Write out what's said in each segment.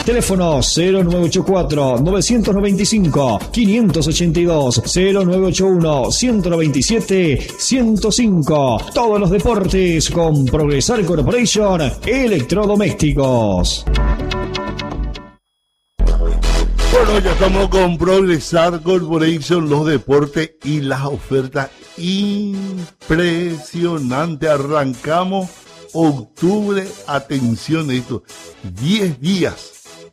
Teléfono 0984-995-582, 0981-127-105. Todos los deportes con Progresar Corporation Electrodomésticos. Bueno, ya estamos con Progresar Corporation, los deportes y las ofertas impresionantes. Arrancamos octubre, atención a esto, 10 días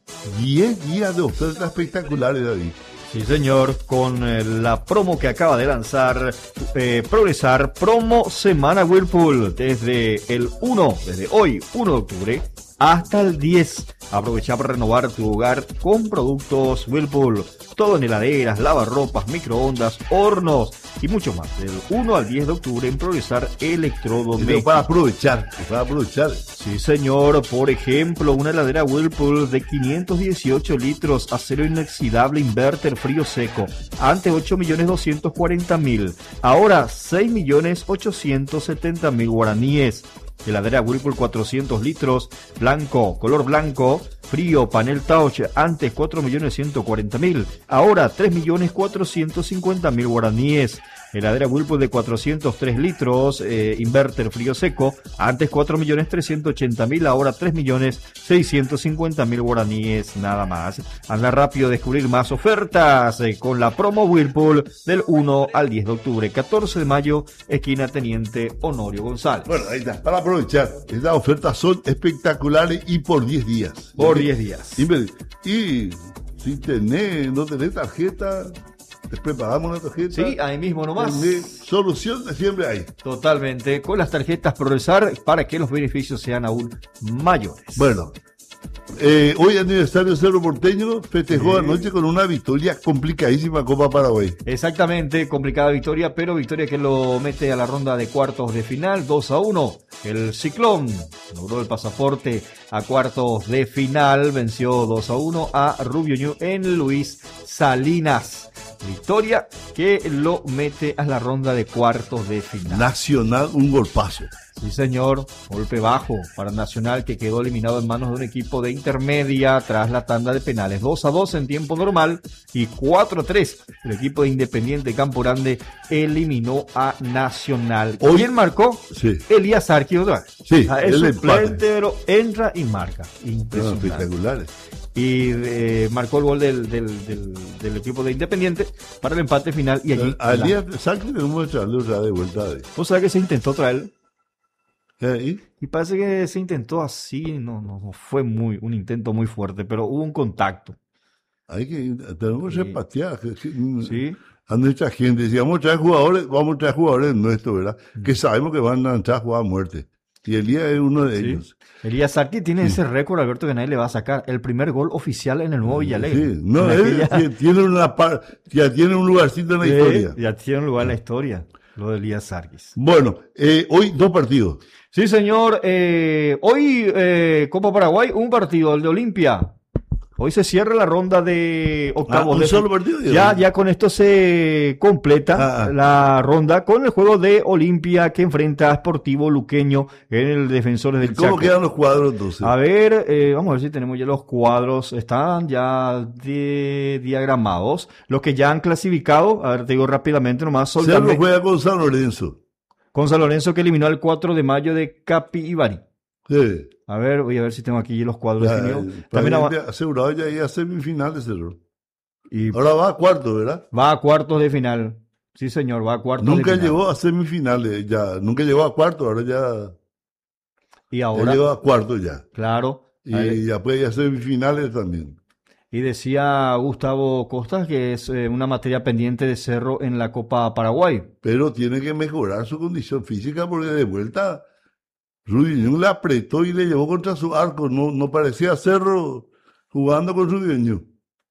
de ofertas espectaculares, David. Sí, señor, con la promo que acaba de lanzar Progresar, promo Semana Whirlpool, desde hoy, 1 de octubre, hasta el 10. Aprovecha para renovar tu hogar con productos Whirlpool. Todo en heladeras, lavarropas, microondas, hornos y mucho más. Del 1 al 10 de octubre en Progresar Electrodomésticos. Para aprovechar. Sí, señor. Por ejemplo, una heladera Whirlpool de 518 litros, acero inoxidable inverter frío seco. Antes 8.240.000. Ahora 6.870.000 guaraníes. Heladera Whirlpool 400 litros, blanco, color blanco, frío, panel touch, antes 4.140.000, ahora 3.450.000 guaraníes. Heladera Whirlpool de 403 litros, inverter frío seco, antes 4.380.000, ahora 3.650.000 guaraníes, nada más. Anda rápido a descubrir más ofertas con la promo Whirlpool del 1 al 10 de octubre, 14 de mayo, esquina Teniente Honorio González. Bueno, ahí está, para aprovechar. Estas ofertas son espectaculares y por 10 días. Por 10 días. Y si no tenés tarjeta, les preparamos una tarjeta. Sí, ahí mismo nomás. Solución siempre hay. Totalmente, con las tarjetas Progresar para que los beneficios sean aún mayores. Bueno, hoy aniversario Cerro Porteño festejó anoche con una victoria complicadísima Copa Paraguay. Exactamente, complicada victoria, pero victoria que lo mete a la ronda de cuartos de final, 2-1. El Ciclón logró el pasaporte a cuartos de final, venció 2-1 a Rubio Ñu en Luis Salinas. Victoria que lo mete a la ronda de cuartos de final. Nacional, un golpazo. Sí, señor, golpe bajo para Nacional, que quedó eliminado en manos de un equipo de intermedia tras la tanda de penales. 2-2 en tiempo normal y 4-3. El equipo de Independiente Campo Grande eliminó a Nacional. ¿Quién marcó? Sí. Elías Arqui otra vez. Sí, el suplente, pero entra y marca. Impresionante. Espectaculares. Y marcó el gol del equipo de Independiente para el empate final. Y allí al día Sánchez tenemos que traerlo de vuelta. O sea que se intentó traer. ¿Y? Y parece que se intentó así, no fue un intento muy fuerte, pero hubo un contacto. Tenemos que repatear. Sí. A nuestra gente, si vamos a traer jugadores nuestros, ¿verdad? Que sabemos que van a entrar a jugar a muerte. Y Elías es uno de ellos. Elías Arqui tiene ese récord, Alberto, que nadie le va a sacar. El primer gol oficial en el nuevo Villalegre. Sí, no, él ya tiene un lugarcito en la historia. Ya tiene un lugar en la historia, lo de Elías Arqui. Bueno, hoy 2 partidos. Sí, señor. Hoy, Copa Paraguay, un partido, el de Olimpia. Hoy se cierra la ronda de octavos. ¿Un solo partido? Ya con esto se completa la ronda con el juego de Olimpia que enfrenta a Sportivo Luqueño en el Defensores del Chaco. ¿Cómo quedan los cuadros entonces? A ver, vamos a ver si tenemos ya los cuadros. Están ya diagramados. Los que ya han clasificado, a ver, te digo rápidamente nomás. Cerro juega con San Lorenzo. Con San Lorenzo, que eliminó el 4 de mayo de Capibari. Sí. A ver, voy a ver si tengo aquí los cuadros definidos. También asegurado ya ir a semifinales, Cerro. Ahora va a cuartos, ¿verdad? Va a cuartos de final. Sí, señor, va a cuartos de final. Nunca llegó a semifinales, nunca llegó a cuartos, ahora ya. Y ahora. Ya llegó a cuartos ya. Claro. Y ya puede ir a semifinales también. Y decía Gustavo Costas que es una materia pendiente de Cerro en la Copa Paraguay. Pero tiene que mejorar su condición física porque de vuelta Rubiñón le apretó y le llevó contra su arco. No parecía Cerro jugando con Rubiñón.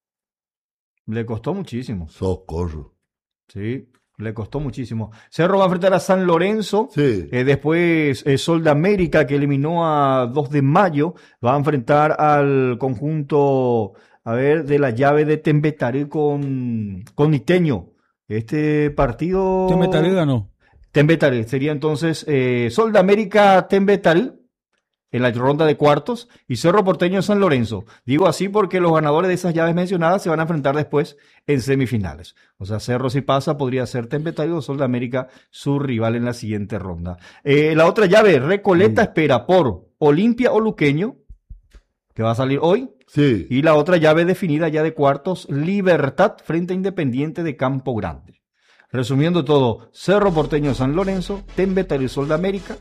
Le costó muchísimo. Socorro. Sí, le costó muchísimo. Cerro va a enfrentar a San Lorenzo. Sí. Después Sol de América, que eliminó a 2 de mayo, va a enfrentar al conjunto, de la llave de Tembetarí con Iteño. Este partido... Tembetarí ganó. Tembetarí, sería entonces Sol de América Tembetarí. en la ronda de cuartos y Cerro Porteño San Lorenzo. Digo así porque los ganadores de esas llaves mencionadas se van a enfrentar después en semifinales. O sea, Cerro si pasa podría ser Temperley o Sol de América su rival en la siguiente ronda. La otra llave, Recoleta espera por Olimpia o Luqueño, que va a salir hoy. Sí. Y la otra llave definida ya de cuartos, Libertad frente a Independiente de Campo Grande. Resumiendo todo, Cerro Porteño San Lorenzo, Temperley Sol de América,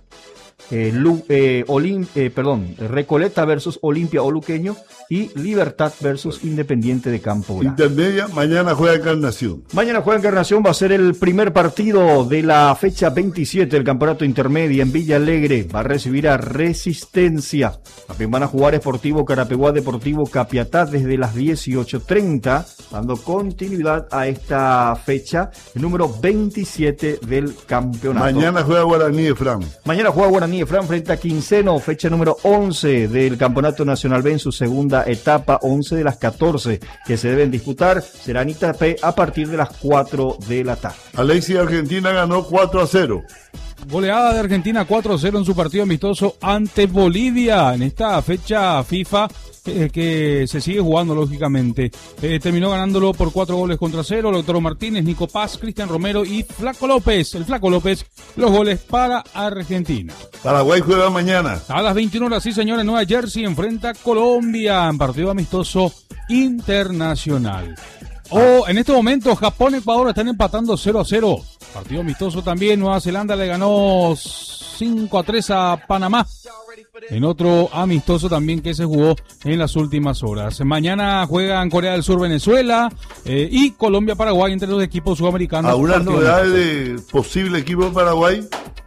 Recoleta versus Olimpia o Luqueño y Libertad versus Independiente de Campo Grande. Intermedia, mañana juega Encarnación. Mañana juega Encarnación, va a ser el primer partido de la fecha 27 del campeonato intermedia en Villa Alegre. Va a recibir a Resistencia. También van a jugar Sportivo Carapeguá, Deportivo Capiatá desde las 18:30, dando continuidad a esta fecha, el número 27 del campeonato. Mañana juega Guaraní de Fran. Mañana juega Guaraní de Fran frente a Quinceno, fecha número 11 del Campeonato Nacional B en su segunda etapa, 11 de las 14 que se deben disputar, será en Itapé a partir de las 4 de la tarde. Alexis, Argentina ganó 4-0. Goleada de Argentina 4-0 en su partido amistoso ante Bolivia en esta fecha FIFA que se sigue jugando lógicamente. Terminó ganándolo por 4-0. Lautaro Martínez, Nico Paz, Cristian Romero y Flaco López. El Flaco López, los goles para Argentina. Paraguay juega mañana. A las 21 horas, sí señores, Nueva Jersey enfrenta a Colombia en partido amistoso internacional. En este momento Japón y Ecuador están empatando 0-0. Partido amistoso también, Nueva Zelanda le ganó 5-3 a Panamá. En otro amistoso también que se jugó en las últimas horas. Mañana juegan Corea del Sur, Venezuela y Colombia, Paraguay entre los equipos sudamericanos. ¿Alguna novedad de posible equipo de Paraguay?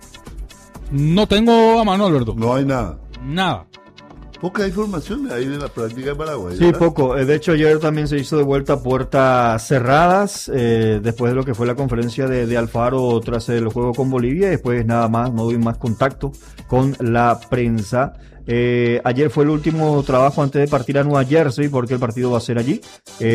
No tengo a mano, Alberto. No hay nada. Nada. Poca información ahí de la práctica de Paraguay. Sí, ¿verdad? poco. De hecho, ayer también se hizo de vuelta puertas cerradas, después de lo que fue la conferencia de Alfaro tras el juego con Bolivia. Después nada más, no hubo más contacto con la prensa. Ayer fue el último trabajo antes de partir a Nueva Jersey, porque el partido va a ser allí.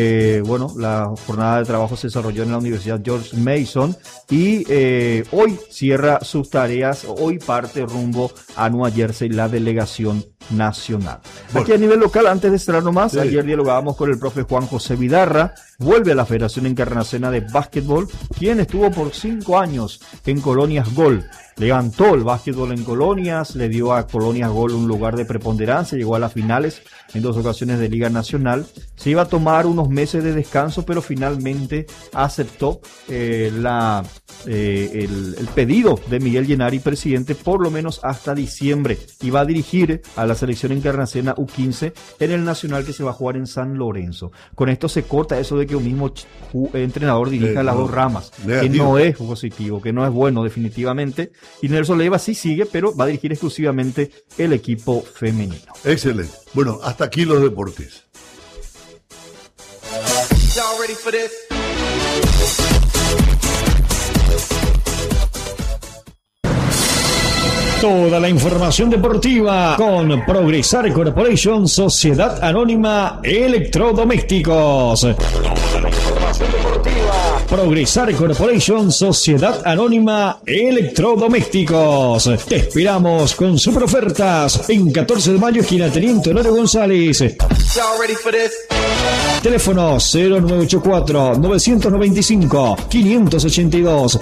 La jornada de trabajo se desarrolló en la Universidad George Mason y hoy cierra sus tareas, hoy parte rumbo a Nueva Jersey la delegación nacional. Bueno. Aquí a nivel local, antes de cerrar nomás, sí. Ayer dialogábamos con el profe Juan José Vidarra, vuelve a la Federación Encarnaciona de Básquetbol, quien estuvo por 5 años en Colonias Gol. Levantó el básquetbol en Colonias, le dio a Colonias Gol un lugar de preponderancia, llegó a las finales en 2 ocasiones de Liga Nacional. Se iba a tomar unos meses de descanso, pero finalmente aceptó el pedido de Miguel Llenari, presidente, por lo menos hasta diciembre. Y va a dirigir a la selección encarnaciona U15 en el Nacional que se va a jugar en San Lorenzo. Con esto se corta eso de que un mismo entrenador dirija las dos ramas, negativo. Que no es positivo, que no es bueno definitivamente. Y Nelson Leiva sí sigue, pero va a dirigir exclusivamente el equipo femenino. Excelente. Bueno, hasta aquí los deportes. Toda la información deportiva con Progresar Corporation, Sociedad Anónima Electrodomésticos. Toda la información deportiva. Progresar Corporation, Sociedad Anónima Electrodomésticos. Te esperamos con super ofertas en 14 de mayo, esquina Teniente Honorio González. Teléfono 0984-995-582,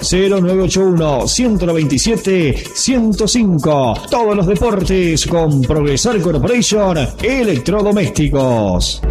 0981-197-105. Todos los deportes con Progresar Corporation Electrodomésticos.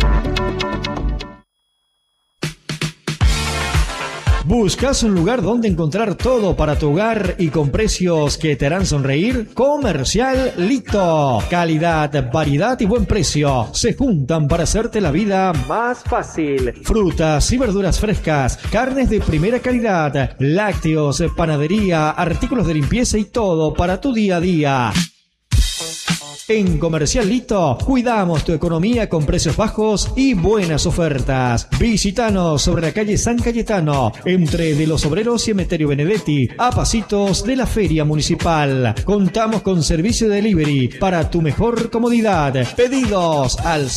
¿Buscas un lugar donde encontrar todo para tu hogar y con precios que te harán sonreír? Comercial Lito. Calidad, variedad y buen precio se juntan para hacerte la vida más fácil. Frutas y verduras frescas, carnes de primera calidad, lácteos, panadería, artículos de limpieza y todo para tu día a día. En Comercial Lito cuidamos tu economía con precios bajos y buenas ofertas. Visítanos sobre la calle San Cayetano, entre de los Obreros y Emeterio Benedetti, a pasitos de la Feria Municipal. Contamos con servicio de delivery para tu mejor comodidad. Pedidos al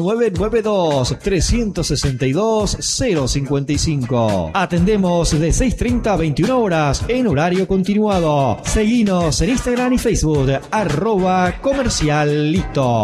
0992-362-055. Atendemos de 6:30 a 21 horas en horario continuado. Seguinos en Instagram y Facebook, @comercial Comercial Lito.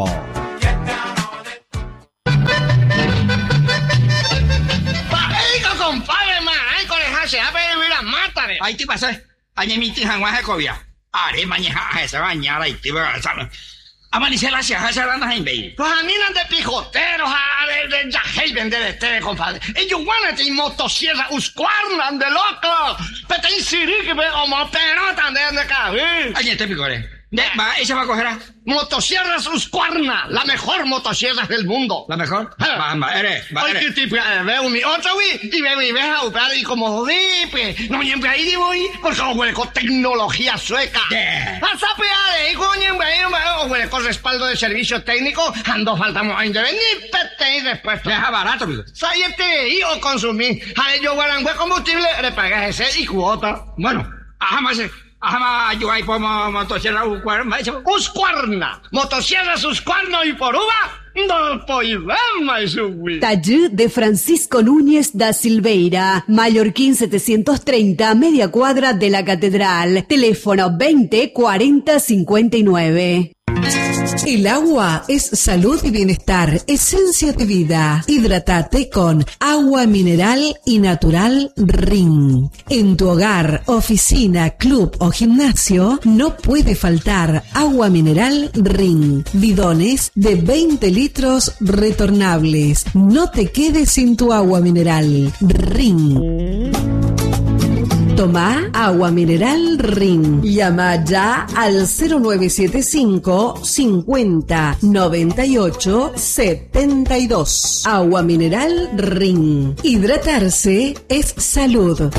Compadre, man, ay, coleja, se va a pedir las mátare. Ay, te pasa, ay, mi tija, guaje, cobia. Are, mañana, esa bañada, y te va a saber. Amanecer las cejas, se van a invadir. Pues a mí de pijoteros, de yajeven, de compadre. Ellos van a motosierra, uscuarnan de loco. Pero te insirí que me como pelota de cabeza. Ay, este picore. ¿Esa va a coger a? Motosierras Husqvarna, la mejor motosierra del mundo. ¿La mejor? Eres. Ay, qué tipo, veo mi otro, güey, y me ves a upar y como dipe. No, siempre ahí digo, porque huele con tecnología sueca. Hasta peade, y huele con respaldo de servicio técnico, ando faltamos a intervenir, pete y después. Deja barato, amigo. Sáyete y o consumir. A ver, yo guarangüe combustible, le pagas ese y cuota. Bueno, jamás. Yo ahí por motosierra Husqvarna, motosierras Husqvarna y por uva, no podemos subir. Taller de Francisco Núñez da Silveira, Mallorquín 730, media cuadra de la Catedral, teléfono 20 40 59. El agua es salud y bienestar, esencia de vida. Hidrátate con agua mineral y natural Rin. En tu hogar, oficina, club o gimnasio no puede faltar agua mineral Rin. Bidones de 20 litros retornables. No te quedes sin tu agua mineral Rin. Toma agua mineral Rin. Llama ya al 0975 50 98 72. Agua mineral Rin. Hidratarse es salud.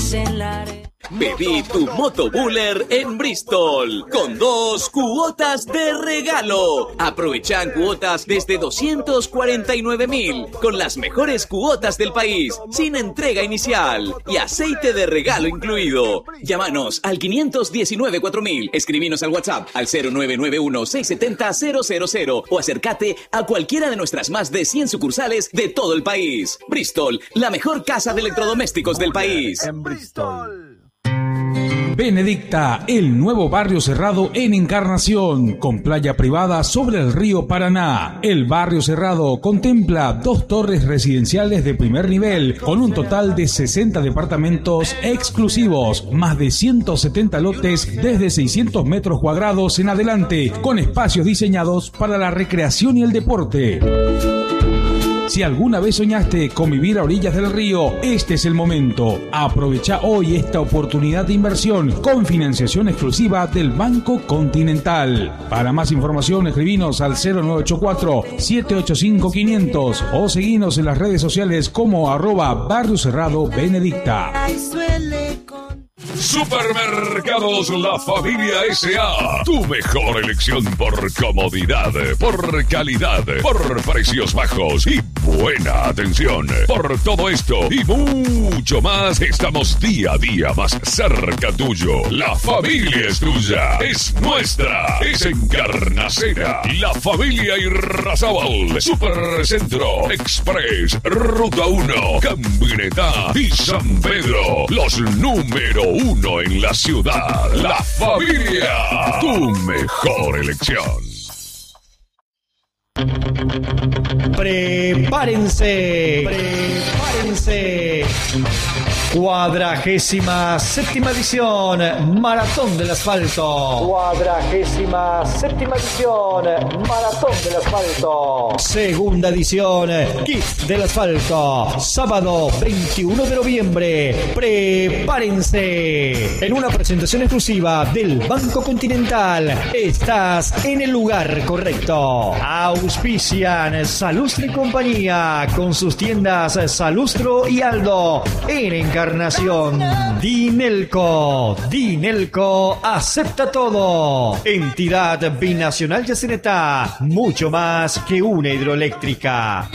Pedí tu motobuller en Bristol con 2 cuotas de regalo. Aprovechan cuotas desde 249.000 con las mejores cuotas del país, sin entrega inicial y aceite de regalo incluido. Llámanos al 519-4000, escribinos al WhatsApp al 0991-670-000 o acércate a cualquiera de nuestras más de 100 sucursales de todo el país. Bristol, la mejor casa de electrodomésticos del país. En Bristol. Benedicta, el nuevo barrio cerrado en Encarnación, con playa privada sobre el río Paraná. El barrio cerrado contempla 2 torres residenciales de primer nivel, con un total de 60 departamentos exclusivos, más de 170 lotes desde 600 metros cuadrados en adelante, con espacios diseñados para la recreación y el deporte. Si alguna vez soñaste con vivir a orillas del río, este es el momento. Aprovecha hoy esta oportunidad de inversión con financiación exclusiva del Banco Continental. Para más información, escribinos al 0984-785-500 o seguinos en las redes sociales como @Barrio Cerrado Benedicta. Supermercados La Familia S.A. Tu mejor elección por comodidad, por calidad, por precios bajos y buena atención. Por todo esto y mucho más, estamos día a día más cerca tuyo. La familia es tuya, es nuestra, es Encarnacena. La Familia Irrazábal, Supercentro, Express, Ruta 1, Camioneta y San Pedro. Los número 1 en la ciudad. La Familia, tu mejor elección. Prepárense. 47ª edición Maratón del Asfalto. 47ª edición Maratón del Asfalto. Segunda edición Kit del Asfalto. Sábado 21 de noviembre. Prepárense. En una presentación exclusiva del Banco Continental. Estás en el lugar correcto. Auspician Salustre y Compañía con sus tiendas Salustro y Aldo en Encarnación. Dinelco acepta todo. Entidad binacional Yacyretá, mucho más que una hidroeléctrica.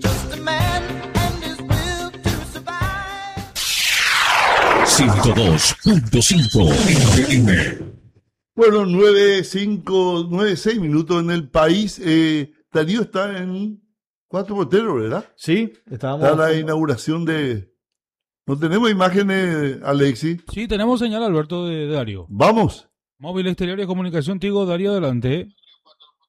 102.5 FM. Bueno, 9:06 minutos en el país. Darío está en Cuatro Porteros, ¿verdad? Sí, estábamos. Está la inauguración de... ¿No tenemos imágenes, Alexis? Sí, tenemos señal, Alberto, de Darío. Vamos. Móvil Exterior y Comunicación, Tigo, Darío, adelante.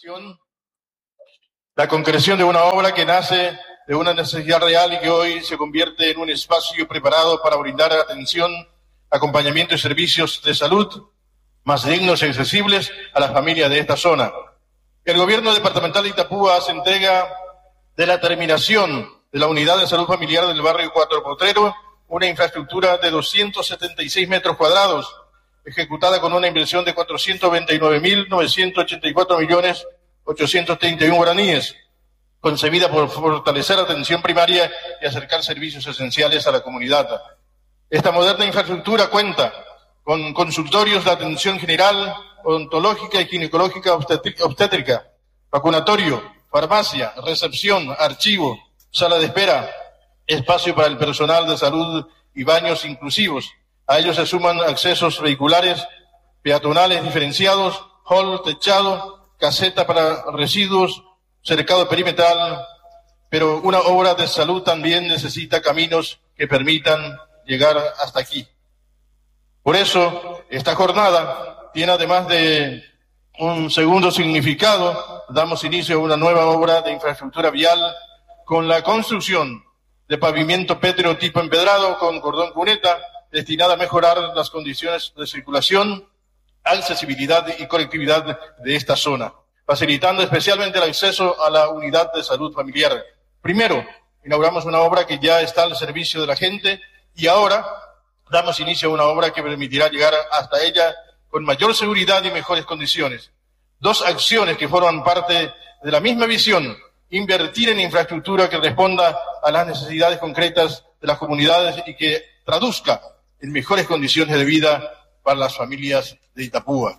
La concreción de una obra que nace de una necesidad real y que hoy se convierte en un espacio preparado para brindar atención, acompañamiento y servicios de salud más dignos y accesibles a las familias de esta zona. El gobierno departamental de Itapúa hace entrega de la terminación de la unidad de salud familiar del barrio Cuatro Potrero, una infraestructura de 276 metros cuadrados, ejecutada con una inversión de 429.984.831 guaraníes, concebida por fortalecer la atención primaria y acercar servicios esenciales a la comunidad. Esta moderna infraestructura cuenta con consultorios de atención general, odontológica y ginecológica obstétrica, vacunatorio, farmacia, recepción, archivo, sala de espera, espacio para el personal de salud y baños inclusivos. A ellos se suman accesos vehiculares, peatonales diferenciados, hall techado, caseta para residuos, cercado perimetral, pero una obra de salud también necesita caminos que permitan llegar hasta aquí. Por eso, esta jornada tiene, además de un segundo significado, damos inicio a una nueva obra de infraestructura vial con la construcción de pavimento pétreo tipo empedrado con cordón cuneta, destinada a mejorar las condiciones de circulación, accesibilidad y conectividad de esta zona, facilitando especialmente el acceso a la unidad de salud familiar. Primero, inauguramos una obra que ya está al servicio de la gente y ahora damos inicio a una obra que permitirá llegar hasta ella con mayor seguridad y mejores condiciones. Dos acciones que forman parte de la misma visión: invertir en infraestructura que responda a las necesidades concretas de las comunidades y que traduzca en mejores condiciones de vida para las familias de Itapúa.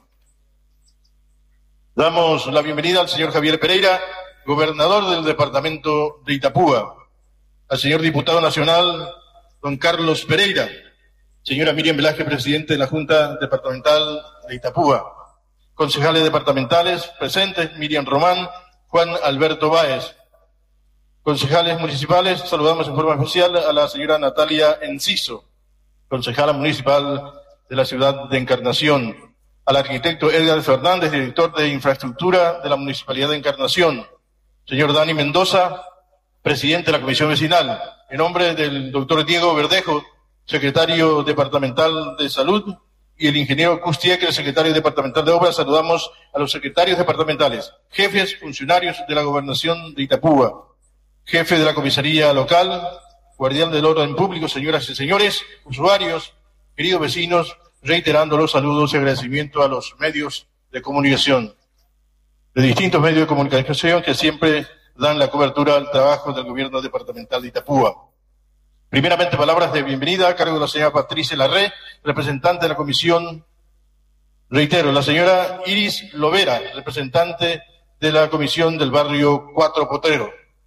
Damos la bienvenida al señor Javier Pereira, gobernador del departamento de Itapúa, al señor diputado nacional don Carlos Pereira, señora Miriam Velázquez, presidente de la Junta Departamental de Itapúa, concejales departamentales presentes, Miriam Román, Juan Alberto Báez, concejales municipales, saludamos en forma especial a la señora Natalia Enciso, concejala municipal de la ciudad de Encarnación, al arquitecto Edgar Fernández, director de infraestructura de la Municipalidad de Encarnación, señor Dani Mendoza, presidente de la Comisión Vecinal, en nombre del doctor Diego Verdejo, secretario departamental de Salud, y el ingeniero Custieque, el secretario departamental de Obras. Saludamos a los secretarios departamentales, jefes, funcionarios de la Gobernación de Itapúa, jefe de la comisaría local, guardián del orden público, señoras y señores, usuarios, queridos vecinos, reiterando los saludos y agradecimiento a los medios de comunicación, de distintos medios de comunicación que siempre dan la cobertura al trabajo del gobierno departamental de Itapúa. Primeramente, palabras de bienvenida a cargo de la señora Patricia Larré, representante de la comisión, reitero, la señora Iris Lovera, representante de la comisión del barrio Cuatro Potrero.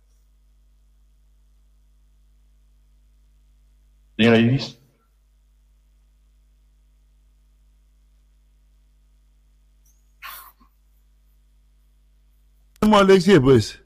Señora Iris. Vamos, Alexis, pues.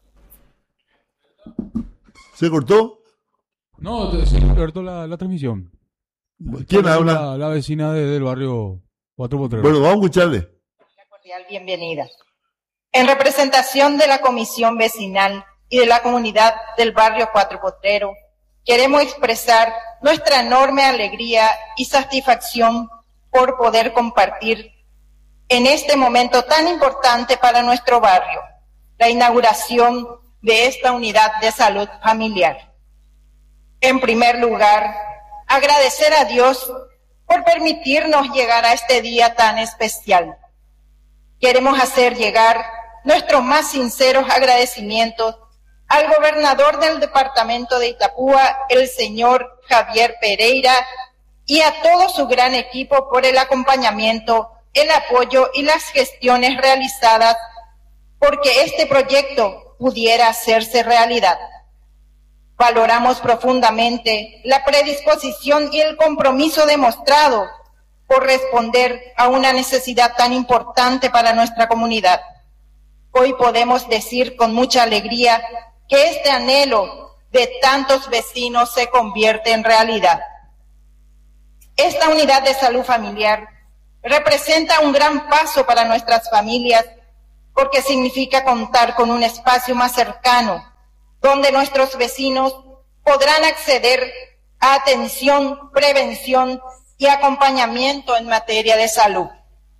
¿Se cortó? No, se cortó la transmisión. ¿Quién habla? La vecina del barrio Cuatro Potrero. Bueno, vamos a escucharle. Una cordial bienvenida. En representación de la Comisión Vecinal y de la comunidad del barrio Cuatro Potrero, queremos expresar nuestra enorme alegría y satisfacción por poder compartir en este momento tan importante para nuestro barrio, la inauguración de esta unidad de salud familiar. En primer lugar, agradecer a Dios por permitirnos llegar a este día tan especial. Queremos hacer llegar nuestros más sinceros agradecimientos al gobernador del departamento de Itapúa, el señor Javier Pereira, y a todo su gran equipo por el acompañamiento, el apoyo y las gestiones realizadas porque este proyecto pudiera hacerse realidad. Valoramos profundamente la predisposición y el compromiso demostrado por responder a una necesidad tan importante para nuestra comunidad. Hoy podemos decir con mucha alegría que este anhelo de tantos vecinos se convierte en realidad. Esta unidad de salud familiar representa un gran paso para nuestras familias, porque significa contar con un espacio más cercano, donde nuestros vecinos podrán acceder a atención, prevención y acompañamiento en materia de salud.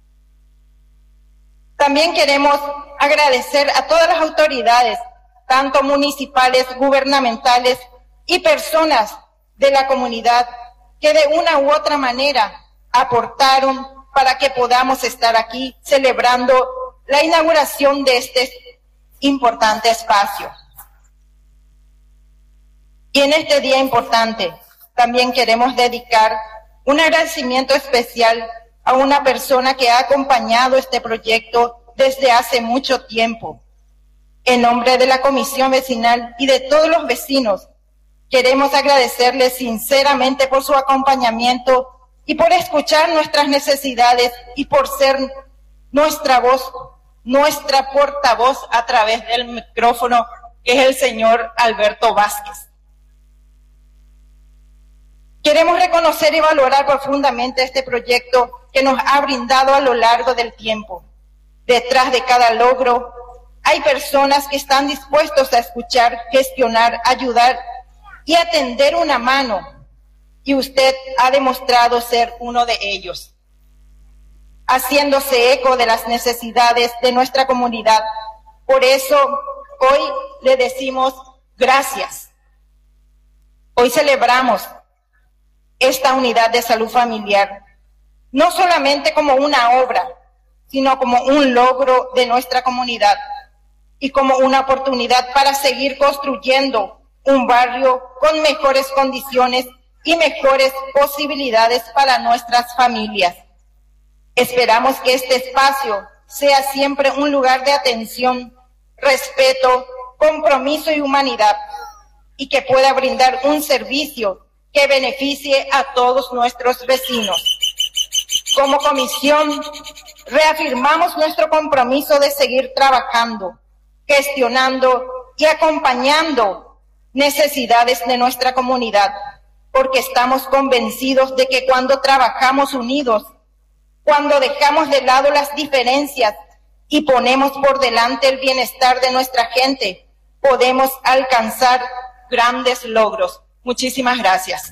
También queremos agradecer a todas las autoridades, tanto municipales, gubernamentales y personas de la comunidad que de una u otra manera aportaron para que podamos estar aquí celebrando la inauguración de este importante espacio. Y en este día importante también queremos dedicar un agradecimiento especial a una persona que ha acompañado este proyecto desde hace mucho tiempo. En nombre de la Comisión Vecinal y de todos los vecinos, queremos agradecerles sinceramente por su acompañamiento y por escuchar nuestras necesidades y por ser nuestra voz, nuestra portavoz a través del micrófono, que es el señor Alberto Vázquez. Queremos reconocer y valorar profundamente este proyecto que nos ha brindado a lo largo del tiempo. Detrás de cada logro hay personas que están dispuestos a escuchar, gestionar, ayudar y a tender una mano, y usted ha demostrado ser uno de ellos, haciéndose eco de las necesidades de nuestra comunidad. Por eso, hoy le decimos gracias. Hoy celebramos esta unidad de salud familiar, no solamente como una obra, sino como un logro de nuestra comunidad y como una oportunidad para seguir construyendo un barrio con mejores condiciones y mejores posibilidades para nuestras familias. Esperamos que este espacio sea siempre un lugar de atención, respeto, compromiso y humanidad, y que pueda brindar un servicio que beneficie a todos nuestros vecinos. Como comisión, reafirmamos nuestro compromiso de seguir trabajando, gestionando y acompañando necesidades de nuestra comunidad, porque estamos convencidos de que cuando trabajamos unidos, cuando dejamos de lado las diferencias y ponemos por delante el bienestar de nuestra gente, podemos alcanzar grandes logros. Muchísimas gracias.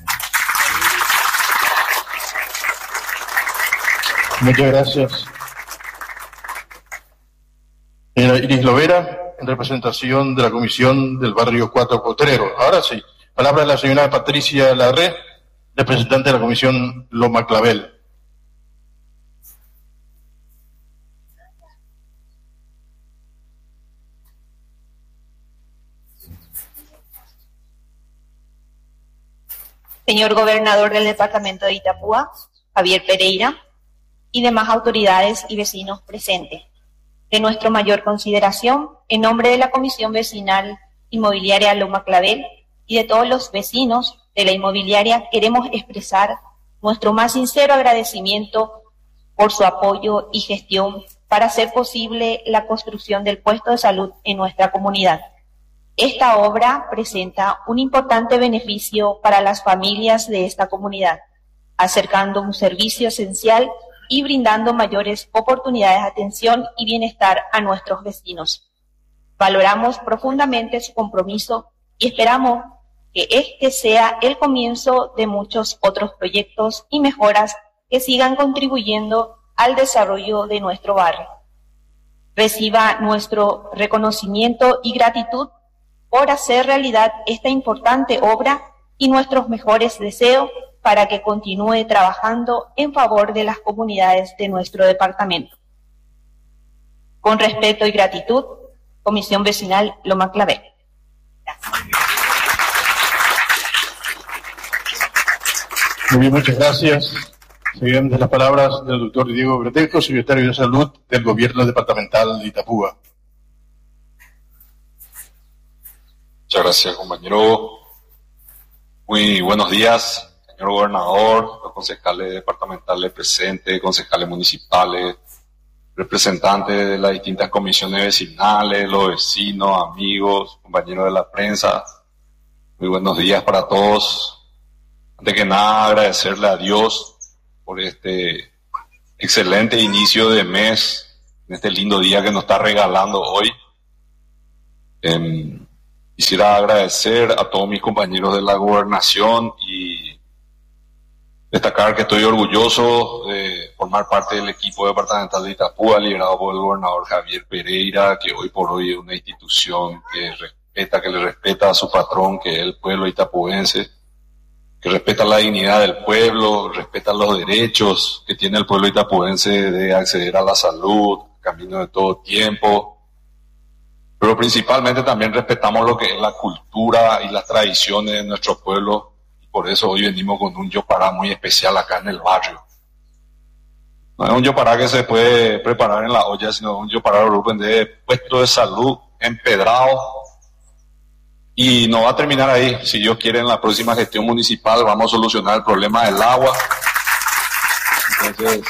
Muchas gracias. Señora Iris Lovera, en representación de la Comisión del Barrio Cuatro Potreros. Ahora sí, palabra de la señora Patricia Larré, representante de la Comisión Loma Clavel. Señor Gobernador del Departamento de Itapúa, Javier Pereira, y demás autoridades y vecinos presentes. De nuestra mayor consideración, en nombre de la Comisión Vecinal Inmobiliaria Loma Clavel y de todos los vecinos de la inmobiliaria, queremos expresar nuestro más sincero agradecimiento por su apoyo y gestión para hacer posible la construcción del puesto de salud en nuestra comunidad. Esta obra presenta un importante beneficio para las familias de esta comunidad, acercando un servicio esencial y brindando mayores oportunidades de atención y bienestar a nuestros vecinos. Valoramos profundamente su compromiso y esperamos que este sea el comienzo de muchos otros proyectos y mejoras que sigan contribuyendo al desarrollo de nuestro barrio. Reciba nuestro reconocimiento y gratitud por hacer realidad esta importante obra y nuestros mejores deseos para que continúe trabajando en favor de las comunidades de nuestro departamento. Con respeto y gratitud, Comisión Vecinal Loma Clavel. Muy bien, muchas gracias. Seguimos de las palabras del doctor Diego Bretejo, secretario de Salud del Gobierno Departamental de Itapúa. Muchas gracias, compañero. Muy buenos días, señor gobernador, los concejales departamentales presentes, concejales municipales, representantes de las distintas comisiones vecinales, los vecinos, amigos, compañeros de la prensa. Muy buenos días para todos. Antes que nada, agradecerle a Dios por este excelente inicio de mes en este lindo día que nos está regalando hoy. Quisiera agradecer a todos mis compañeros de la gobernación y destacar que estoy orgulloso de formar parte del equipo departamental de Itapúa, liderado por el gobernador Javier Pereira, que hoy por hoy es una institución que le respeta a su patrón, que es el pueblo itapuense, que respeta la dignidad del pueblo, respeta los derechos que tiene el pueblo itapuense de acceder a la salud, camino de todo tiempo, pero principalmente también respetamos lo que es la cultura y las tradiciones de nuestro pueblo, y por eso hoy venimos con un yopará muy especial acá en el barrio. No es un yopará que se puede preparar en la olla, sino un yopará de puesto de salud empedrado. Y no va a terminar ahí. Si Dios quiere, en la próxima gestión municipal vamos a solucionar el problema del agua. Entonces,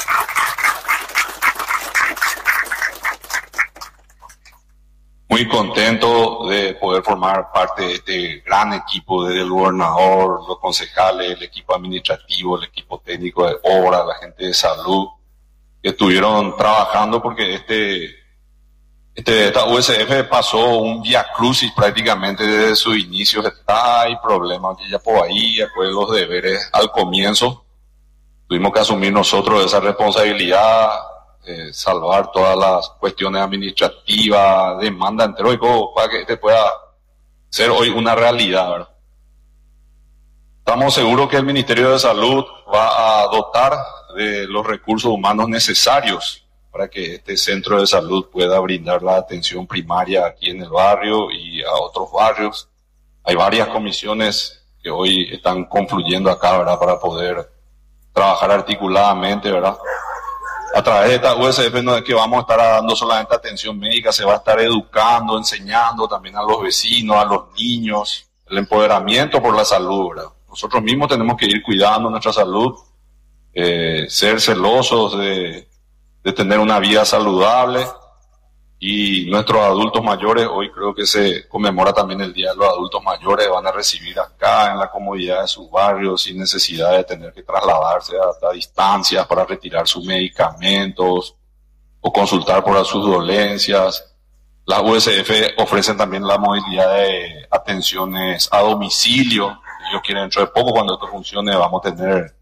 muy contento de poder formar parte de este gran equipo, desde el gobernador, los concejales, el equipo administrativo, el equipo técnico de obra, la gente de salud, que estuvieron trabajando porque esta USF pasó un vía crucis prácticamente desde su inicio. Hay problemas ya por ahí, después los deberes al comienzo. Tuvimos que asumir nosotros esa responsabilidad, salvar todas las cuestiones administrativas, demanda entero y todo, para que este pueda ser hoy una realidad, ¿verdad? Estamos seguros que el Ministerio de Salud va a dotar de los recursos humanos necesarios para que este centro de salud pueda brindar la atención primaria aquí en el barrio y a otros barrios. Hay varias comisiones que hoy están confluyendo acá, ¿verdad?, para poder trabajar articuladamente, ¿verdad? A través de esta USF no es que vamos a estar dando solamente atención médica, se va a estar educando, enseñando también a los vecinos, a los niños, el empoderamiento por la salud, ¿verdad? Nosotros mismos tenemos que ir cuidando nuestra salud, ser celosos de tener una vida saludable, y nuestros adultos mayores, hoy creo que se conmemora también el Día de los Adultos Mayores, van a recibir acá en la comodidad de sus barrios sin necesidad de tener que trasladarse hasta distancias para retirar sus medicamentos o consultar por sus dolencias. Las USF ofrecen también la movilidad de atenciones a domicilio. Ellos quieren, dentro de poco, cuando esto funcione, vamos a tener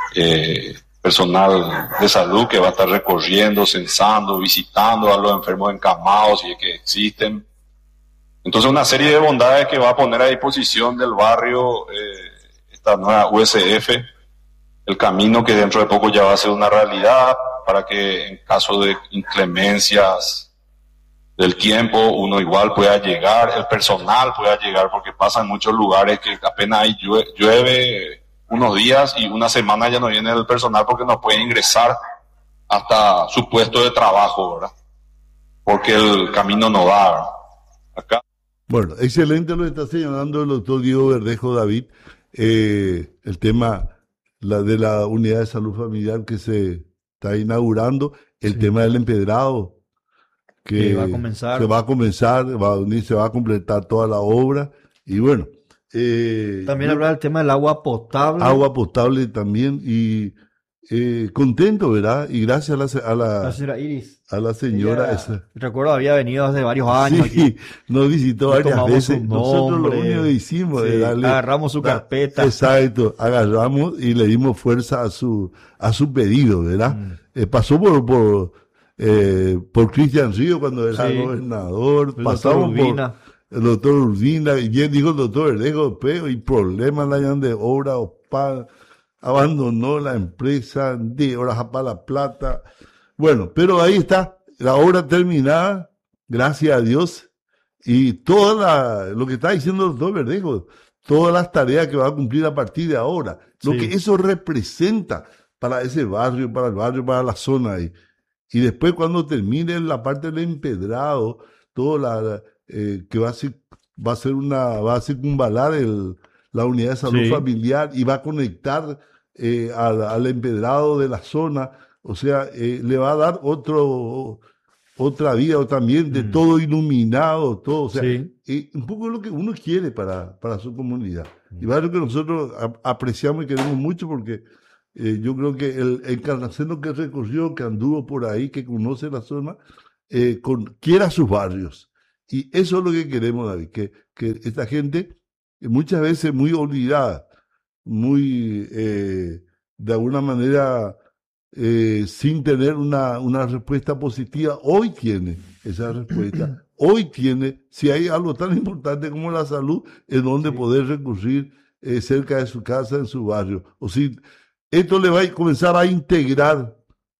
personal de salud que va a estar recorriendo, censando, visitando a los enfermos encamados, si es que existen. Entonces, una serie de bondades que va a poner a disposición del barrio esta nueva USF, el camino que dentro de poco ya va a ser una realidad, para que en caso de inclemencias del tiempo uno igual pueda llegar, el personal pueda llegar, porque pasa en muchos lugares que apenas ahí llueve unos días y una semana ya no viene el personal porque no puede ingresar hasta su puesto de trabajo, ¿verdad? Porque el camino no da, ¿verdad? Acá. Bueno, excelente lo que está señalando el doctor Diego Verdejo, David, el tema de la unidad de salud familiar que se está inaugurando, el tema del empedrado, que va a comenzar, se va a completar toda la obra, y bueno, también hablar del tema del agua potable. Agua potable también, y contento, ¿verdad? Y gracias a la señora Iris. A la señora esa. Recuerdo, había venido hace varios años. Sí, aquí. Nos visitó varias veces. Nosotros lo único que hicimos es darle. Agarramos su carpeta. Exacto, agarramos y le dimos fuerza a su pedido, ¿verdad? Pasó por Cristian Río cuando era gobernador. Pasamos por el doctor Urbina, y bien dijo el doctor Verdejo, pero y problemas la de obra, abandonó la empresa, de horas para la plata. Bueno, pero ahí está, la obra terminada, gracias a Dios, y lo que está diciendo el doctor Verdejo, todas las tareas que va a cumplir a partir de ahora, lo que eso representa para ese barrio, para la zona ahí. Y después cuando termine la parte del empedrado, toda que va a circunvalar la unidad de salud familiar y va a conectar al empedrado de la zona, o sea, le va a dar otra vida, o también de todo iluminado, todo, o sea, un poco lo que uno quiere para su comunidad. Y barrio que nosotros apreciamos y queremos mucho, porque Yo creo que el encarnaceno que recorrió, que anduvo por ahí, que conoce la zona, quiera sus barrios. Y eso es lo que queremos, David, que esta gente, muchas veces muy olvidada, muy, de alguna manera, sin tener una respuesta positiva, hoy tiene esa respuesta. Hoy tiene, si hay algo tan importante como la salud, es donde poder recurrir cerca de su casa, en su barrio. O si esto le va a comenzar a integrar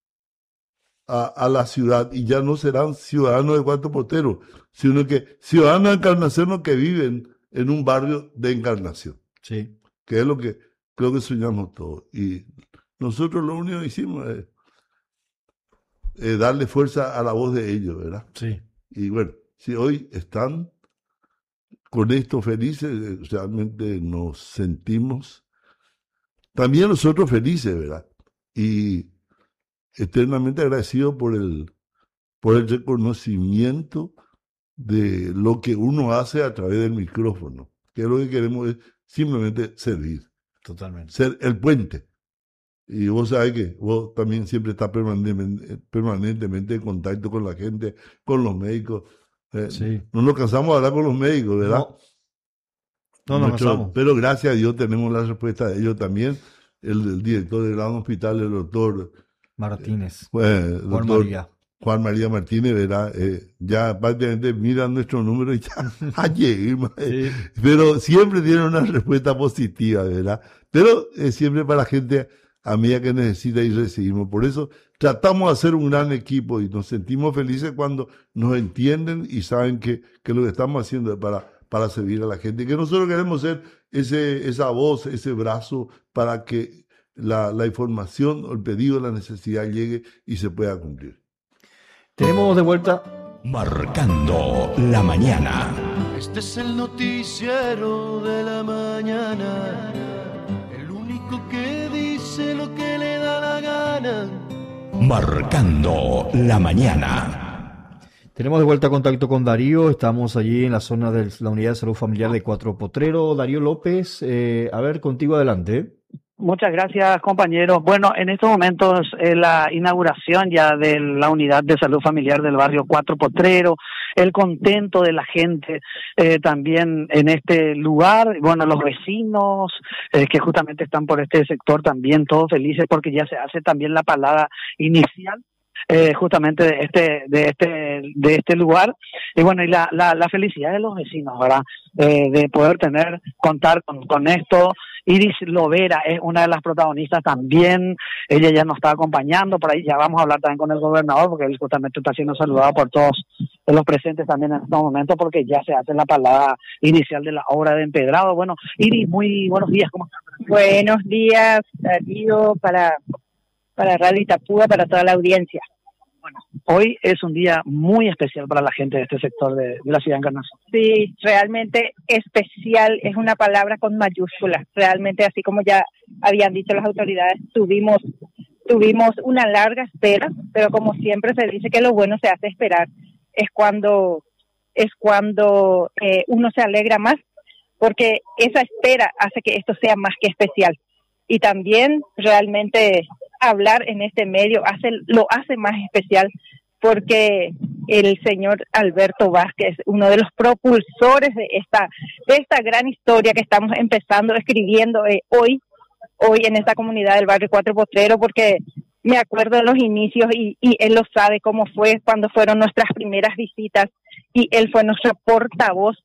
a la ciudad, y ya no serán ciudadanos de Cuatro Potreros, sino que ciudadanos de Encarnación que viven en un barrio de Encarnación. Sí. Que es lo que creo que soñamos todos. Y nosotros lo único que hicimos es darle fuerza a la voz de ellos, ¿verdad? Sí. Y bueno, si hoy están con esto felices, realmente nos sentimos también nosotros felices, ¿verdad? Y eternamente agradecidos por el reconocimiento de lo que uno hace a través del micrófono, que lo que queremos es simplemente servir. Totalmente. Ser el puente. Y vos sabés que vos también siempre estás permanentemente en contacto con la gente, con los médicos. Sí. No nos cansamos de hablar con los médicos, ¿verdad? No nos cansamos. Pero gracias a Dios tenemos la respuesta de ellos también. El director del gran hospital, el doctor Martínez. Juan María Martínez, ¿verdad? Ya prácticamente miran nuestro número y ya llegué. Sí. Pero siempre tienen una respuesta positiva, ¿verdad? Pero siempre para la gente a medida que necesita y recibimos. Por eso tratamos de hacer un gran equipo y nos sentimos felices cuando nos entienden y saben que lo que estamos haciendo es para servir a la gente. Y que nosotros queremos ser esa voz, ese brazo para que la información, el pedido, la necesidad llegue y se pueda cumplir. Tenemos de vuelta Marcando la Mañana. Este es el noticiero de la mañana, el único que dice lo que le da la gana. Marcando la Mañana. Tenemos de vuelta contacto con Darío. Estamos allí en la zona de la Unidad de Salud Familiar de Cuatro Potreros. Darío López, a ver, contigo adelante. Muchas gracias, compañeros. Bueno, en estos momentos la inauguración ya de la unidad de salud familiar del barrio Cuatro Potreros, el contento de la gente también en este lugar, bueno, los vecinos que justamente están por este sector también todos felices porque ya se hace también la palada inicial justamente de este lugar, y bueno, y la felicidad de los vecinos, ¿verdad? De poder contar con esto. Iris Lovera es una de las protagonistas también, ella ya nos está acompañando, por ahí ya vamos a hablar también con el gobernador, porque él justamente está siendo saludado por todos los presentes también en estos momentos, porque ya se hace la palada inicial de la obra de empedrado. Bueno, Iris, muy buenos días, ¿cómo estás? Buenos días, Darío, para Radio Itapúa, para toda la audiencia. Bueno, hoy es un día muy especial para la gente de este sector de la ciudad de Encarnación. Sí, realmente especial es una palabra con mayúsculas. Realmente, así como ya habían dicho las autoridades, tuvimos una larga espera, pero como siempre se dice que lo bueno se hace esperar. Es cuando uno se alegra más, porque esa espera hace que esto sea más que especial. Y también realmente hablar en este medio lo hace más especial, porque el señor Alberto Vázquez, uno de los propulsores de esta gran historia que estamos escribiendo hoy en esta comunidad del barrio Cuatro Potreros, porque me acuerdo de los inicios y él lo sabe cómo fue cuando fueron nuestras primeras visitas, y él fue nuestro portavoz.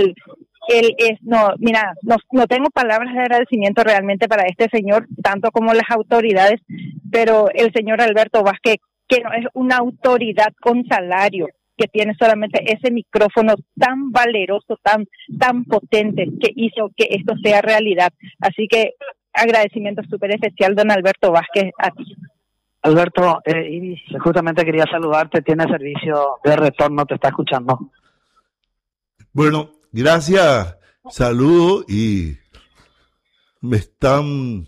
No tengo palabras de agradecimiento realmente para este señor, tanto como las autoridades, pero el señor Alberto Vázquez, que no es una autoridad con salario, que tiene solamente ese micrófono tan valeroso, tan potente, que hizo que esto sea realidad. Así que agradecimiento súper especial, don Alberto Vázquez, a ti. Alberto, Iris, justamente quería saludarte, tiene servicio de retorno, te está escuchando. Bueno, gracias, saludo, y me están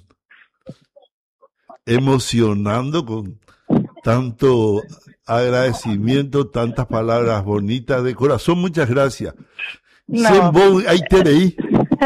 emocionando con tanto agradecimiento, tantas palabras bonitas de corazón. Muchas gracias. No. Ahí tenéis.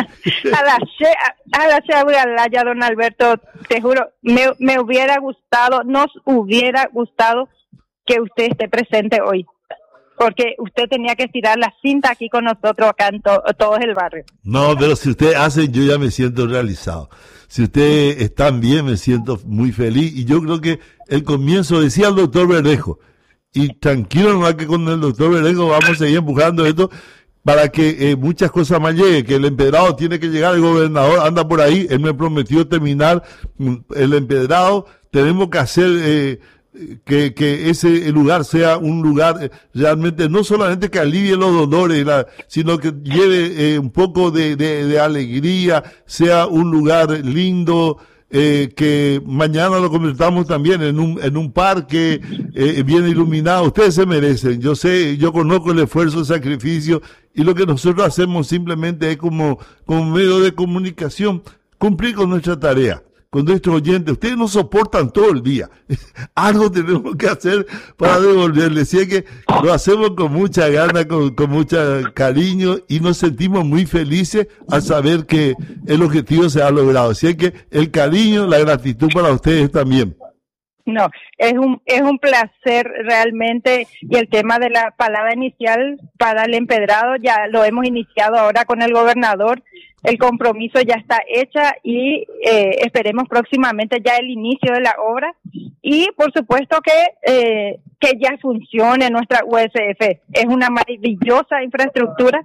A la Cheabralaya, don Alberto, te juro, me hubiera gustado, nos hubiera gustado que usted esté presente hoy, porque usted tenía que estirar la cinta aquí con nosotros, acá en todo el barrio. No, pero si usted hace, yo ya me siento realizado. Si ustedes están bien, me siento muy feliz. Y yo creo que el comienzo, decía el doctor Verdejo, y tranquilo nomás que con el doctor Verdejo vamos a seguir empujando esto para que muchas cosas más lleguen, que el empedrado tiene que llegar, el gobernador anda por ahí, él me prometió terminar el empedrado, tenemos que hacer que ese lugar sea un lugar realmente, no solamente que alivie los dolores, sino que lleve un poco de alegría, sea un lugar lindo, que mañana lo convertamos también en un parque bien iluminado. Ustedes se merecen, yo sé, yo conozco el esfuerzo, el sacrificio, y lo que nosotros hacemos simplemente es como medio de comunicación, cumplir con nuestra tarea, con nuestros oyentes. Ustedes nos soportan todo el día, algo tenemos que hacer para devolverles, así que lo hacemos con mucha gana, con mucho cariño, y nos sentimos muy felices al saber que el objetivo se ha logrado, así que el cariño, la gratitud para ustedes también. No, es un placer realmente, y el tema de la palabra inicial para el empedrado ya lo hemos iniciado ahora con el gobernador, el compromiso ya está hecha y esperemos próximamente ya el inicio de la obra, y por supuesto que ya funcione nuestra USF, es una maravillosa infraestructura.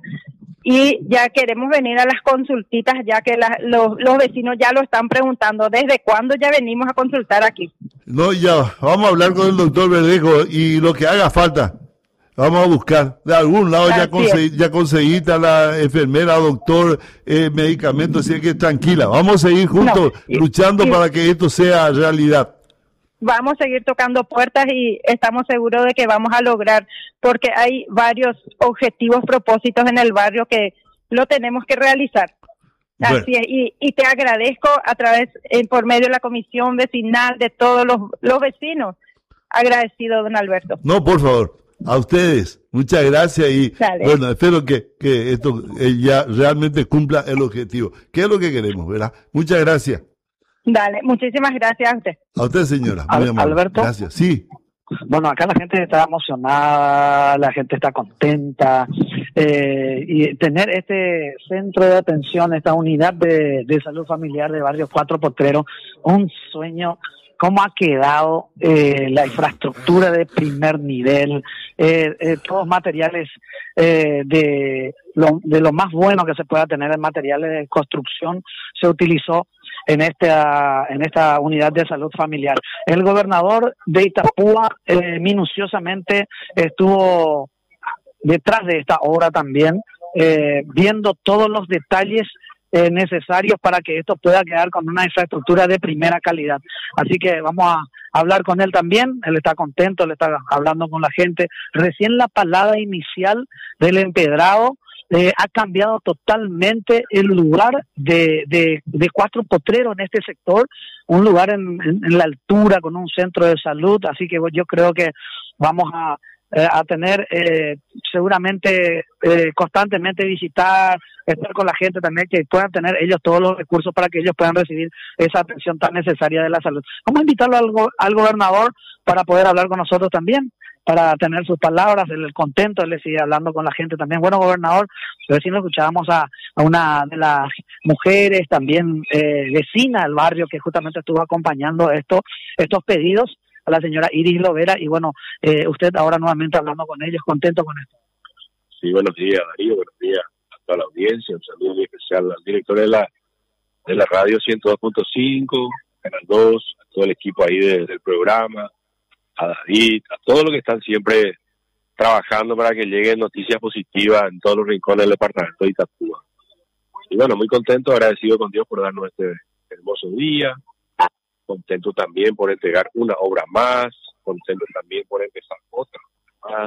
Y ya queremos venir a las consultitas, ya que los vecinos ya lo están preguntando. ¿Desde cuándo ya venimos a consultar aquí? No, ya, vamos a hablar con el doctor Verdejo y lo que haga falta. Vamos a buscar. De algún lado ya conseguiste a la enfermera, doctor, medicamentos, así que tranquila. Vamos a seguir juntos luchando para que esto sea realidad. Vamos a seguir tocando puertas y estamos seguros de que vamos a lograr, porque hay varios objetivos, propósitos en el barrio que lo tenemos que realizar. Bueno. Así es, y te agradezco a través, por medio de la comisión vecinal, de todos los vecinos. Agradecido, don Alberto. No, por favor, a ustedes. Muchas gracias y bueno, espero que esto ya realmente cumpla el objetivo. ¿Qué es lo que queremos, verdad? Muchas gracias. Dale, muchísimas gracias a usted. A usted, señora. Muy amable. Alberto. Gracias. Sí. Bueno, acá la gente está emocionada, la gente está contenta, y tener este centro de atención, esta unidad de salud familiar de Barrio Cuatro Potreros, un sueño. Cómo ha quedado la infraestructura de primer nivel, todos materiales de lo más bueno que se pueda tener en materiales de construcción se utilizó en esta unidad de salud familiar. El gobernador de Itapúa minuciosamente estuvo detrás de esta obra también, viendo todos los detalles necesarios para que esto pueda quedar con una infraestructura de primera calidad. Así que vamos a hablar con él también, él está contento, él está hablando con la gente. Recién la palada inicial del empedrado ha cambiado totalmente el lugar de Cuatro Potreros en este sector, un lugar en la altura con un centro de salud, así que yo creo que vamos a tener seguramente constantemente visitar, estar con la gente también, que puedan tener ellos todos los recursos para que ellos puedan recibir esa atención tan necesaria de la salud. Vamos a invitarlo al gobernador para poder hablar con nosotros también, para tener sus palabras, el contento, él le sigue hablando con la gente también. Bueno, gobernador, recién escuchábamos a una de las mujeres también vecina del barrio que justamente estuvo acompañando estos pedidos, a la señora Iris Lovera, y bueno, usted ahora nuevamente hablando con ellos, contento con esto. Sí, buenos días, Darío, buenos días a toda la audiencia, un saludo muy especial al director de la radio 102.5, Canal 2, a todo el equipo ahí del programa, a David, a todos los que están siempre trabajando para que lleguen noticias positivas en todos los rincones del departamento de Itapúa. Y bueno, muy contento, agradecido con Dios por darnos este hermoso día, contento también por entregar una obra más, contento también por empezar otra más.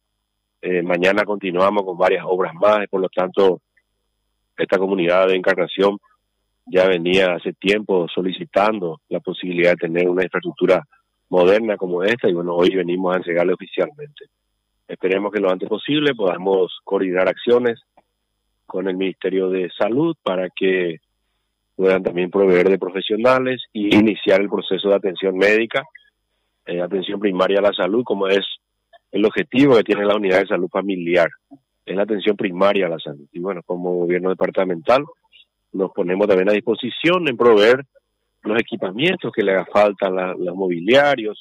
Mañana continuamos con varias obras más, y por lo tanto esta comunidad de Encarnación ya venía hace tiempo solicitando la posibilidad de tener una infraestructura moderna como esta, y bueno, hoy venimos a entregarle oficialmente. Esperemos que lo antes posible podamos coordinar acciones con el Ministerio de Salud para que puedan también proveer de profesionales y iniciar el proceso de atención médica, atención primaria a la salud, como es el objetivo que tiene la unidad de salud familiar, es la atención primaria a la salud. Y bueno, como gobierno departamental nos ponemos también a disposición en proveer los equipamientos que le haga falta, los mobiliarios,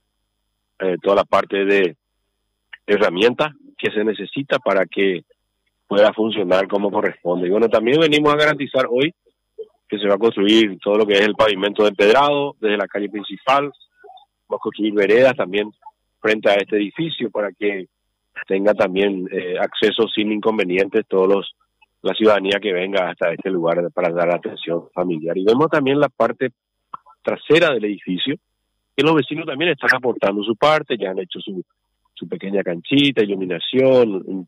toda la parte de herramientas que se necesita para que pueda funcionar como corresponde. Y bueno, también venimos a garantizar hoy que se va a construir todo lo que es el pavimento de empedrado desde la calle principal, vamos a construir veredas también frente a este edificio para que tenga también acceso sin inconvenientes la ciudadanía que venga hasta este lugar para dar atención familiar. Y vemos también la parte trasera del edificio, que los vecinos también están aportando su parte, ya han hecho su pequeña canchita, iluminación,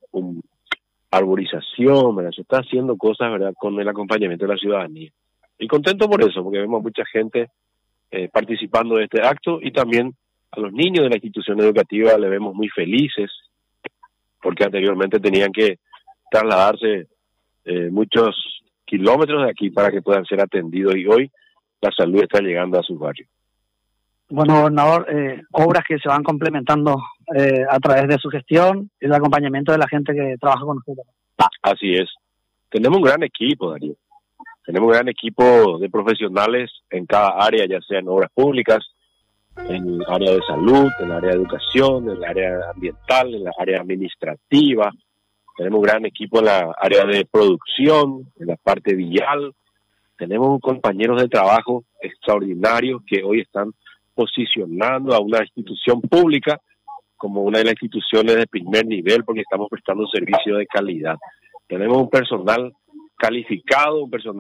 arborización, ¿verdad? Se está haciendo cosas, ¿verdad?, con el acompañamiento de la ciudadanía. Y contento por eso, porque vemos mucha gente participando de este acto, y también a los niños de la institución educativa le vemos muy felices, porque anteriormente tenían que trasladarse muchos kilómetros de aquí para que puedan ser atendidos, y hoy la salud está llegando a sus barrios. Bueno, gobernador, obras que se van complementando a través de su gestión y el acompañamiento de la gente que trabaja con usted. Así es. Tenemos un gran equipo, Darío. Tenemos un gran equipo de profesionales en cada área, ya sea en obras públicas, en el área de salud, en el área de educación, en el área ambiental, en la área administrativa. Tenemos un gran equipo en la área de producción, en la parte vial. Tenemos compañeros de trabajo extraordinarios que hoy están posicionando a una institución pública como una de las instituciones de primer nivel, porque estamos prestando un servicio de calidad. Tenemos un personal calificado,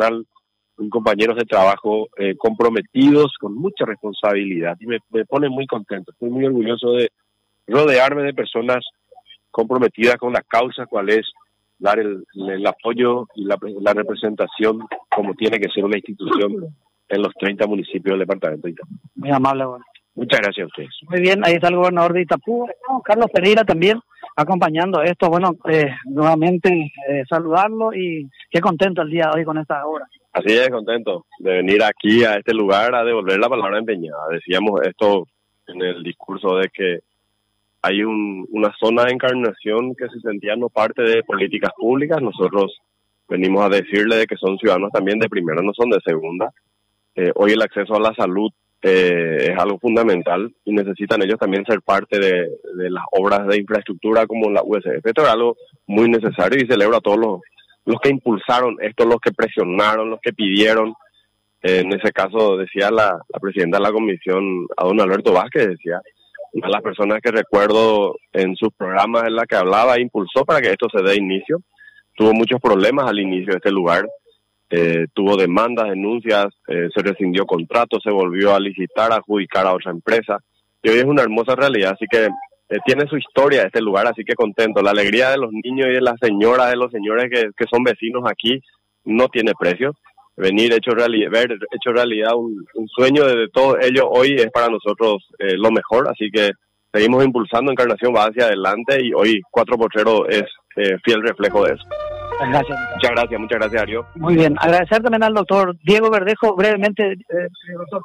un compañeros de trabajo comprometidos, con mucha responsabilidad, y me pone muy contento. Estoy muy orgulloso de rodearme de personas comprometidas con la causa, cual es dar el apoyo y la representación como tiene que ser una institución en los 30 municipios del departamento de Itapúa. Muy amable, bueno. Muchas gracias a ustedes. Muy bien, ahí está el gobernador de Itapúa, Carlos Pereira, también acompañando esto. Bueno, nuevamente saludarlo, y qué contento el día de hoy con esta obra. Así es, contento de venir aquí a este lugar a devolver la palabra empeñada. Decíamos esto en el discurso de que hay una zona de Encarnación que se sentía no parte de políticas públicas. Nosotros venimos a decirle de que son ciudadanos también de primera, no son de segunda. Hoy el acceso a la salud es algo fundamental, y necesitan ellos también ser parte de las obras de infraestructura como la USF. Esto es algo muy necesario, y celebro a todos los que impulsaron esto, los que presionaron, los que pidieron. En ese caso decía la presidenta de la comisión, a don Alberto Vázquez, decía, una de las personas que recuerdo en sus programas en la que hablaba, impulsó para que esto se dé inicio. Tuvo muchos problemas al inicio de este lugar, tuvo demandas, denuncias, se rescindió contratos, se volvió a licitar, a adjudicar a otra empresa, y hoy es una hermosa realidad. Así que tiene su historia este lugar, así que contento. La alegría de los niños y de las señoras, de los señores que son vecinos aquí, no tiene precio. Venir ver hecho realidad un sueño de todos ellos hoy es para nosotros lo mejor, así que seguimos impulsando. Encarnación va hacia adelante, y hoy 4x0 es fiel reflejo de eso. Gracias. Muchas gracias, Darío. Muy bien, agradecer también al doctor Diego Verdejo, brevemente, doctor.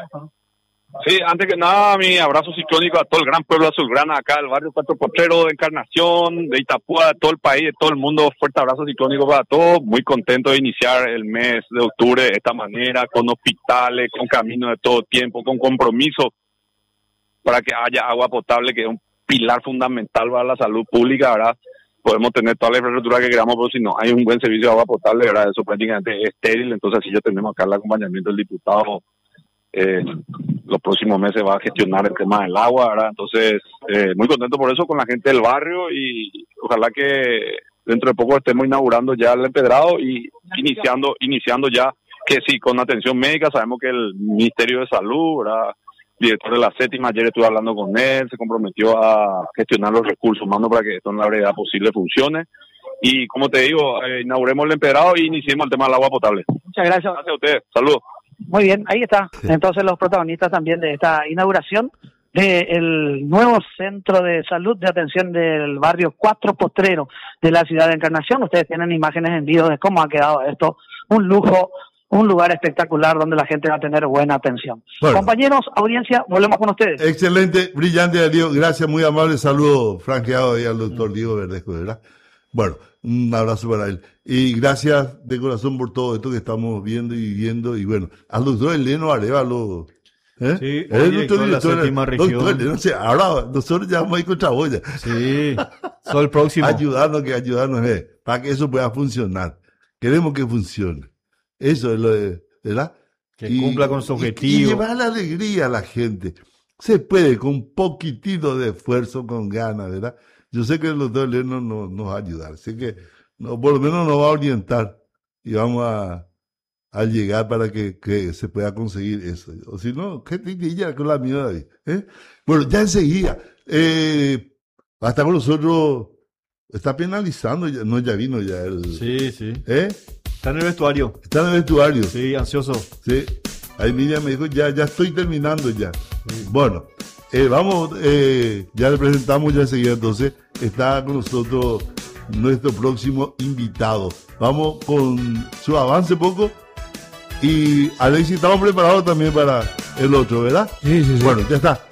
Sí, antes que nada, mi abrazo ciclónico a todo el gran pueblo azulgrana, acá del barrio 4x0 de Encarnación, de Itapúa, de todo el país, de todo el mundo. Fuerte abrazo ciclónico para todos. Muy contento de iniciar el mes de octubre de esta manera, con hospitales, con caminos de todo tiempo, con compromiso para que haya agua potable, que es un pilar fundamental para la salud pública, ¿verdad? Podemos tener toda la infraestructura que queramos, pero si no hay un buen servicio de agua potable, ¿verdad?, eso prácticamente es estéril. Entonces, así ya tenemos acá el acompañamiento del diputado. Los próximos meses va a gestionar el tema del agua, ¿verdad? Entonces, muy contento por eso con la gente del barrio, y ojalá que dentro de poco estemos inaugurando ya el empedrado y iniciando ya, que sí, con atención médica. Sabemos que el Ministerio de Salud, ¿verdad?, director de la séptima, ayer estuve hablando con él, se comprometió a gestionar los recursos humanos para que esto en la brevedad posible funcione. Y como te digo, inauguremos el empedrado y iniciemos el tema del agua potable. Muchas gracias. Gracias a ustedes. Saludos. Muy bien, ahí está. Entonces los protagonistas también de esta inauguración del nuevo centro de salud de atención del barrio Cuatro Potreros de la ciudad de Encarnación. Ustedes tienen imágenes en vivo de cómo ha quedado esto, un lujo, un lugar espectacular donde la gente va a tener buena atención. Bueno, compañeros, audiencia, volvemos con ustedes. Excelente, brillante, Darío, gracias, muy amable, saludo franqueado ahí al doctor Diego Verdesco, ¿verdad? Bueno, un abrazo para él. Y gracias de corazón por todo esto que estamos viendo y viviendo. Y bueno, al doctor Eleno Arevalo. Sí, el director de la séptima región. Doctor, no sé, ahora nosotros ya vamos a ir con Chaboya. Sí, soy el próximo. Ayudarnos, para que eso pueda funcionar. Queremos que funcione. Eso es lo de, ¿verdad? Que cumpla con su objetivo. Y llevar la alegría a la gente. Se puede con un poquitito de esfuerzo, con ganas, ¿verdad? Yo sé que el doctor Eleno nos va a ayudar. Así que por lo menos nos va a orientar. Y vamos a llegar para que se pueda conseguir eso. O si no, ¿qué te ya con la mía ahí? Bueno, ya enseguida, hasta con nosotros, está penalizando, ya vino ya el... Sí. Está en el vestuario. Sí, ansioso. Sí, ahí Miriam me dijo, ya estoy terminando ya. Sí. Bueno, vamos, ya le presentamos ya enseguida, entonces, está con nosotros nuestro próximo invitado. Vamos con su avance poco. Y Alexis, estamos preparados también para el otro, ¿verdad? Sí. Bueno, ya está.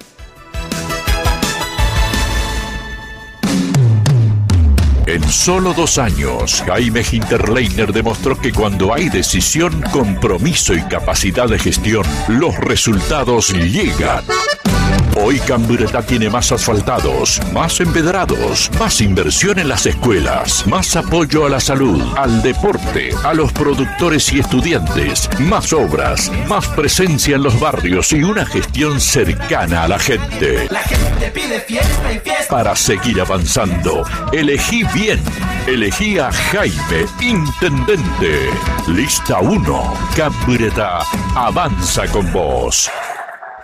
En solo 2 años, Jaime Hinterleiner demostró que cuando hay decisión, compromiso y capacidad de gestión, los resultados llegan. Hoy Camburetá tiene más asfaltados, más empedrados, más inversión en las escuelas, más apoyo a la salud, al deporte, a los productores y estudiantes, más obras, más presencia en los barrios y una gestión cercana a la gente. La gente pide fiesta y fiesta. Para seguir avanzando, elegí bien. Elegí a Jaime, intendente. Lista 1. Camburetá avanza con vos.